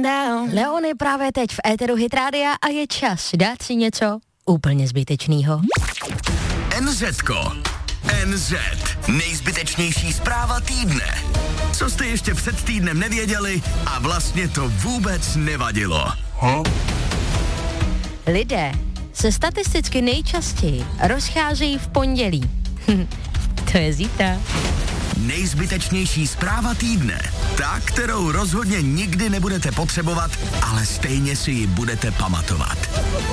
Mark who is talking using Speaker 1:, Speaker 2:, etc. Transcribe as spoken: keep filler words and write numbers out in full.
Speaker 1: Leon je právě teď v éteru Hit Rádia a je čas dát si něco úplně zbytečného.
Speaker 2: NZko. N Z. Nejzbytečnější zpráva týdne. Co jste ještě před týdnem nevěděli a vlastně to vůbec nevadilo. Huh?
Speaker 1: Lidé se statisticky nejčastěji rozcházejí v pondělí. To je zítra.
Speaker 2: Nejzbytečnější zpráva týdne. Ta, kterou rozhodně nikdy nebudete potřebovat, ale stejně si ji budete pamatovat.